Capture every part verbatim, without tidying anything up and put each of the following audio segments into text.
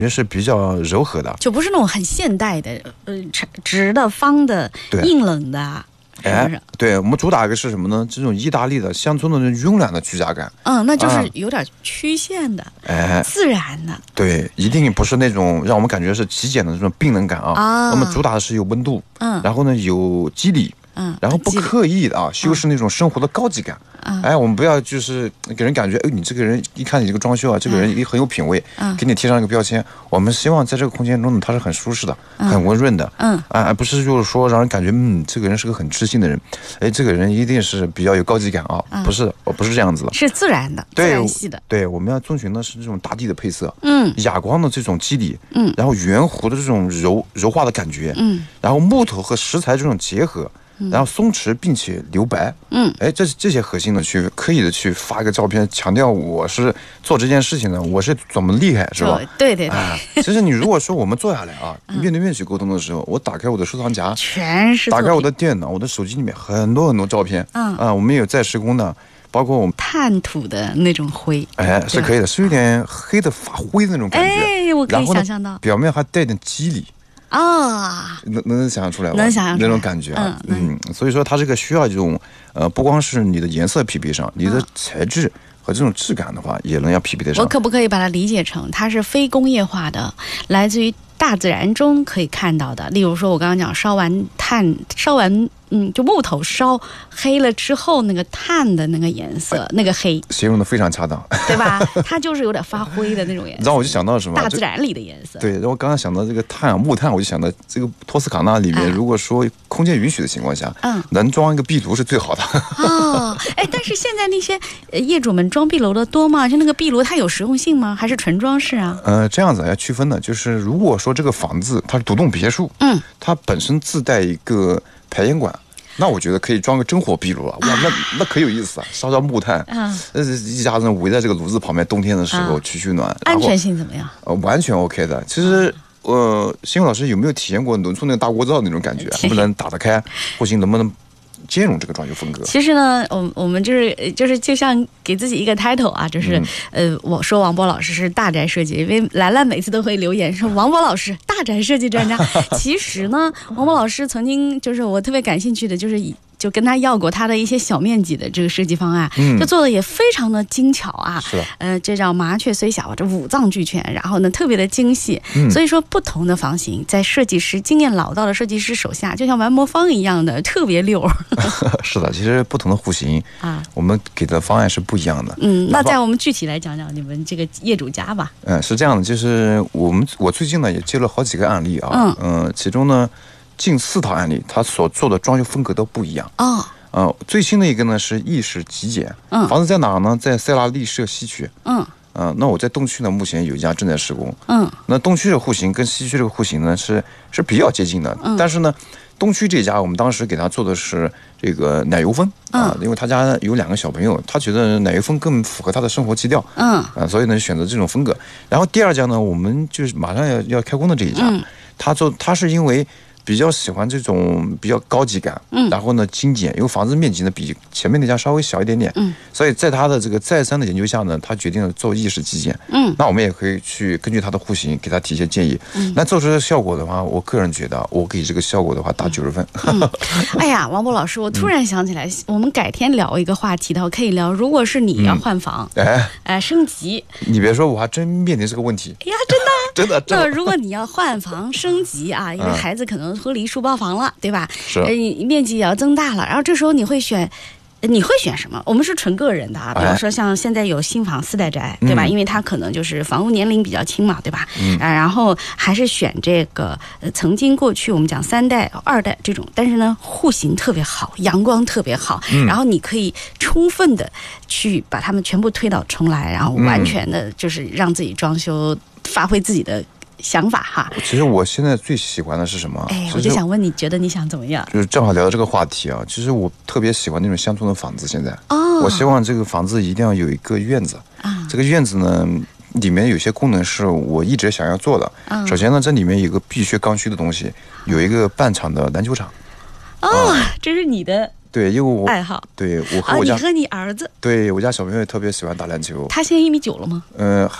是比较柔和的， 就不是那种很现代的，呃，直的、方的、硬冷的。 哎，对，我们主打一个是什么呢？这种意大利的乡村的慵懒的居家感。 嗯，那就是有点曲线的，哎，自然的。 对，一定不是那种让我们感觉是极简的这种病能感啊。啊，我们主打的是有温度，嗯，然后呢有肌理。嗯，然后不刻意的啊，修饰那种生活的高级感。嗯，哎，我们不要就是给人感觉，哎，你这个人一看你这个装修啊，这个人也很有品味，嗯，给你贴上一个标签。我们希望在这个空间中呢，它是很舒适的，很温润的，嗯，啊，不是就是说让人感觉，嗯，这个人是个很知性的人，哎，这个人一定是比较有高级感啊，不是，我不是这样子的， 是自然的，自然系的。 对，我们要遵循的是这种大地的配色，嗯，哑光的这种肌理，嗯，然后圆弧的这种柔柔化的感觉，嗯，然后木头和石材这种结合。然后松弛并且留白，嗯，哎，这这些核心的去刻意的去发一个照片，强调我是做这件事情的，我是怎么厉害，是吧？ 对对对。 啊，其实你如果说我们坐下来啊，面对面去沟通的时候，我打开我的收藏夹， 全是打开我的电脑，我的手机里面很多很多照片，嗯啊，我们有在施工的，包括我们炭土的那种灰， 哎，是可以的，是有点黑的发灰的那种感觉， 哎，我可以想象到， 表面还带点肌理。 啊， 能能想象出来吧？ 能想象出来那种感觉啊，嗯，嗯所以说它这个需要这种呃，不光是你的颜色匹配上，你的材质和这种质感的话，也能要匹配得上。 我可不可以把它理解成它是非工业化的，来自于大自然中可以看到的？例如说，我刚刚讲烧完炭，烧完。嗯，就木头烧黑了之后，那个炭的那个颜色，哎、那个黑， 形容的非常恰当， 对吧？它就是有点发灰的那种颜色。 然后我就想到什么？ 大自然里的颜色。 对，然后刚刚想到这个炭啊，木炭，我就想到这个托斯卡纳里面，嗯、如果说空间允许的情况下，嗯，能装一个壁炉是最好的。 哦，哎，但是现在那些业主们装壁炉的多吗？就那个壁炉，它有实用性吗？还是纯装饰啊？ 呃，这样子要区分的，就是如果说这个房子它是独栋别墅，嗯，它本身自带一个排烟管。那我觉得可以装个真火壁炉了，哇，那那可有意思啊！烧烧木炭，嗯，呃，一家人围在这个炉子旁边，冬天的时候取取暖。 安全性怎么样？ 呃，完全 OK 的。其实，呃，新老师有没有体验过农村那个大锅灶那种感觉？能不能打得开？户型能不能兼容这个装修风格？ 其实呢，我我们就是就是就像给自己一个 title 啊，就是、嗯、呃，我说王博老师是大宅设计，因为兰兰每次都会留言说王博老师大宅设计专家。其实呢，王博老师曾经就是我特别感兴趣的，就是以。就跟他要过他的一些小面积的这个设计方案，嗯，就做的也非常的精巧啊， 是， 呃，这叫麻雀虽小，这五脏俱全，然后呢特别的精细，嗯，所以说不同的房型在设计师经验老道的设计师手下，就像玩魔方一样的特别溜。 是的，其实不同的户型啊，我们给的方案是不一样的。 嗯，那在我们具体来讲讲你们这个业主家吧。 嗯，是这样的，就是我们我最近呢也接了好几个案例啊，嗯，呃、其中呢。近四套案例，他所做的装修风格都不一样哦。呃，最新的一个呢是意式极简，嗯，房子在哪呢？在塞拉利舍西区，嗯，呃，那我在东区呢，目前有一家正在施工，嗯，那东区的户型跟西区这个户型呢是是比较接近的，嗯，但是呢，东区这家我们当时给他做的是这个奶油风啊、呃，因为他家有两个小朋友，他觉得奶油风更符合他的生活基调，嗯，啊、呃，所以呢选择这种风格。然后第二家呢，我们就是马上要要开工的这一家，嗯、他做他是因为。比较喜欢这种比较高级感，嗯，然后呢精简，因为房子面积呢比前面那家稍微小一点点，嗯，所以在他的这个再三的研究下呢，他决定了做意式极简，嗯，那我们也可以去根据他的户型给他提一些建议，嗯，那做出的效果的话，我个人觉得我给这个效果的话打九十分。 嗯、哎呀，王博老师，我突然想起来，嗯、我们改天聊一个话题的，我可以聊，如果是你要换房，嗯、哎哎升级， 你别说，我还真面临这个问题。 哎呀，真的。 真的，真的。 那如果你要换房升级啊，因为孩子可能脱离书包房了，对吧？ 是， 呃，面积也要增大了，然后这时候你会选。你会选什么？我们是纯个人的啊，比如说像现在有新房四代宅，对吧？因为它可能就是房屋年龄比较轻嘛，对吧？嗯，啊，然后还是选这个呃，曾经过去我们讲三代、二代这种，但是呢，户型特别好，阳光特别好，嗯、然后你可以充分的去把它们全部推倒重来，然后完全的就是让自己装修发挥自己的。想法哈， 其实我现在最喜欢的是什么？ 哎，我就想问你觉得你想怎么样？ 就是正好聊到这个话题啊，其实我特别喜欢那种乡村的房子。现在哦，我希望这个房子一定要有一个院子啊。这个院子呢，里面有些功能是我一直想要做的。嗯、首先呢，这里面有个必须刚需的东西，有一个半场的篮球场。 哦，啊、这是你的。 对，因为我爱好， 对我和我家、 啊、你和你儿子， 对我家小朋友也特别喜欢打篮球。 他现在一米九了吗？ 呃，还。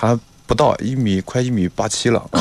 不到一米，快一米八七了。